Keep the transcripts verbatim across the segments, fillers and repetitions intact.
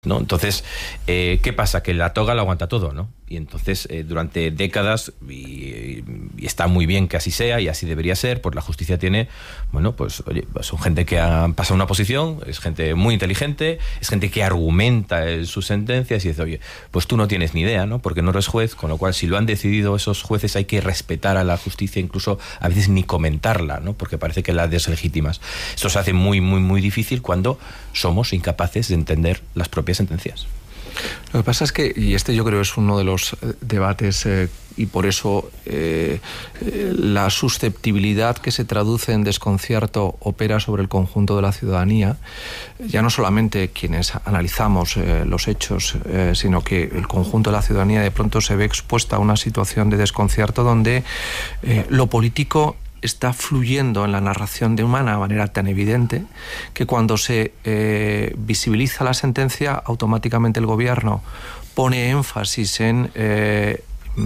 ¿no? Entonces, eh, ¿qué pasa? Que la toga lo aguanta todo, ¿no? Y entonces, eh, durante décadas, y, y está muy bien que así sea, y así debería ser, pues la justicia tiene, bueno, pues, oye, son gente que ha pasado una posición, es gente muy inteligente, es gente que argumenta eh, sus sentencias y dice, oye, pues tú no tienes ni idea, ¿no? Porque no eres juez, con lo cual, si lo han decidido esos jueces, hay que respetar a la justicia, incluso a veces ni comentarla, ¿no? Porque parece que la deslegitimas. Esto se hace muy, muy, muy difícil cuando somos incapaces de entender las propias sentencias. Lo que pasa es que, y este yo creo es uno de los debates, eh, y por eso eh, eh, la susceptibilidad que se traduce en desconcierto opera sobre el conjunto de la ciudadanía, ya no solamente quienes analizamos eh, los hechos, eh, sino que el conjunto de la ciudadanía de pronto se ve expuesta a una situación de desconcierto donde eh, lo político está fluyendo en la narración de una manera tan evidente que cuando se eh, visibiliza la sentencia, automáticamente el gobierno pone énfasis en eh,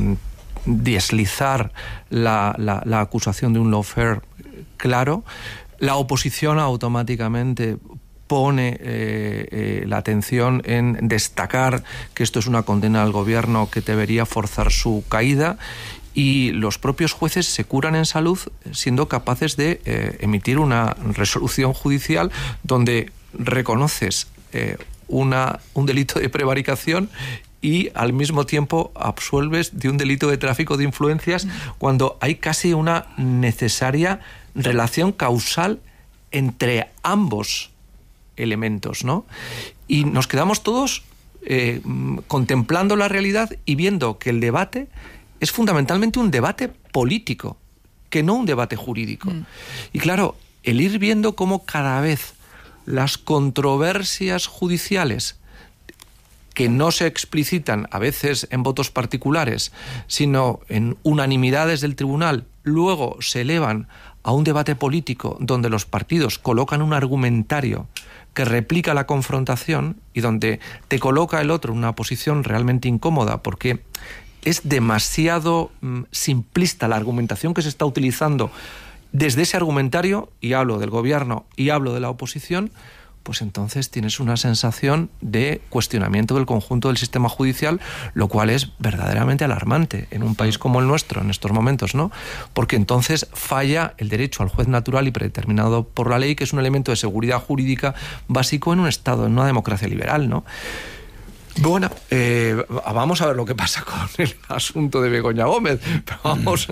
deslizar la, la, la acusación de un lawfare claro, la oposición automáticamente pone eh, eh, la atención en destacar que esto es una condena al gobierno que debería forzar su caída. Y los propios jueces se curan en salud siendo capaces de eh, emitir una resolución judicial donde reconoces eh, una, un delito de prevaricación y al mismo tiempo absuelves de un delito de tráfico de influencias cuando hay casi una necesaria relación causal entre ambos elementos, ¿no? Y nos quedamos todos eh, contemplando la realidad y viendo que el debate es fundamentalmente un debate político, que no un debate jurídico. Mm. Y claro, el ir viendo cómo cada vez las controversias judiciales, que no se explicitan a veces en votos particulares, sino en unanimidades del tribunal, luego se elevan a un debate político donde los partidos colocan un argumentario que replica la confrontación y donde te coloca el otro en una posición realmente incómoda, porque es demasiado mm, simplista la argumentación que se está utilizando desde ese argumentario, y hablo del gobierno y hablo de la oposición, pues entonces tienes una sensación de cuestionamiento del conjunto del sistema judicial, lo cual es verdaderamente alarmante en un país como el nuestro en estos momentos, ¿no? Porque entonces falla el derecho al juez natural y predeterminado por la ley, que es un elemento de seguridad jurídica básico en un Estado, en una democracia liberal, ¿no? Bueno, eh, vamos a ver lo que pasa con el asunto de Begoña Gómez. Vamos,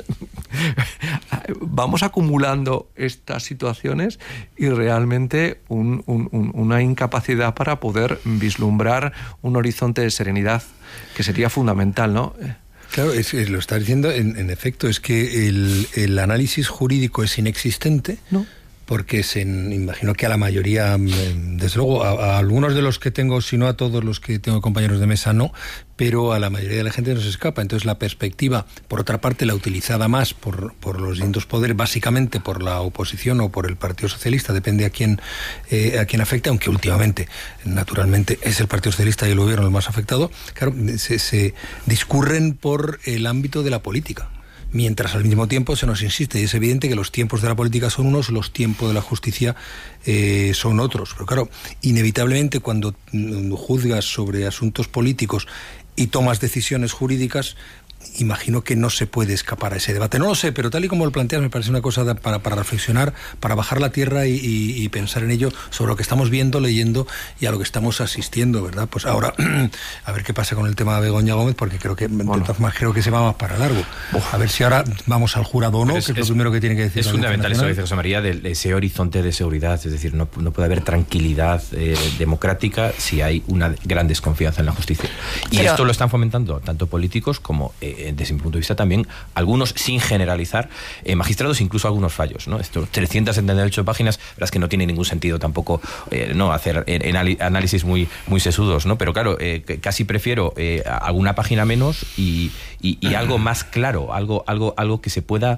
vamos acumulando estas situaciones y realmente un, un, un, una incapacidad para poder vislumbrar un horizonte de serenidad que sería fundamental, ¿no? Claro, es, es, lo está diciendo, en, en efecto, es que el, el análisis jurídico es inexistente. No. Porque se imagino que a la mayoría, desde luego, a, a algunos de los que tengo, si no a todos los que tengo compañeros de mesa, no, pero a la mayoría de la gente no se escapa. Entonces la perspectiva, por otra parte, la utilizada más por, por los distintos poderes, básicamente por la oposición o por el Partido Socialista, depende a quién, eh, a quién afecte, aunque últimamente, naturalmente, es el Partido Socialista y el gobierno el más afectado, claro, se, se discurren por el ámbito de la política. Mientras al mismo tiempo se nos insiste, y es evidente que los tiempos de la política son unos, los tiempos de la justicia eh, son otros. Pero claro, inevitablemente cuando juzgas sobre asuntos políticos y tomas decisiones jurídicas, imagino que no se puede escapar a ese debate. No lo sé, pero tal y como lo planteas me parece una cosa para, para reflexionar, para bajar la tierra y, y, y pensar en ello, sobre lo que estamos viendo, leyendo y a lo que estamos asistiendo, ¿verdad? Pues ahora, a ver qué pasa con el tema de Begoña Gómez, porque creo que, bueno, de todas formas, creo que se va más para largo. Uf. A ver si ahora vamos al jurado o no, es, que es, es lo primero que tiene que decir. Es fundamental eso que dice José María, de, de ese horizonte de seguridad, es decir, no, no puede haber tranquilidad eh, democrática si hay una gran desconfianza en la justicia. Y pero esto lo están fomentando tanto políticos como eh, desde mi punto de vista también algunos, sin generalizar, eh, magistrados, incluso algunos fallos, ¿no? Estos trescientas setenta y ocho páginas, verás que no tiene ningún sentido tampoco eh, no hacer eh, en, análisis muy, muy sesudos, ¿no? Pero claro, eh, casi prefiero eh, alguna página menos y, y, y algo más claro, algo, algo, algo que se pueda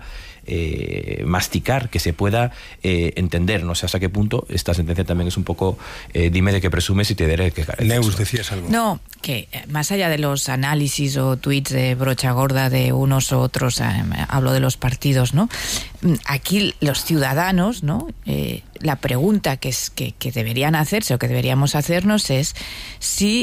eh, masticar, que se pueda eh, entender. No sé hasta qué punto esta sentencia también es un poco eh, dime de qué presumes y te diré de qué careces. Neus, decías algo. No, que más allá de los análisis o tweets de brocha gorda de unos u otros, eh, hablo de los partidos, ¿no? Aquí los ciudadanos, ¿no? Eh, la pregunta que, es, que, que deberían hacerse o que deberíamos hacernos es si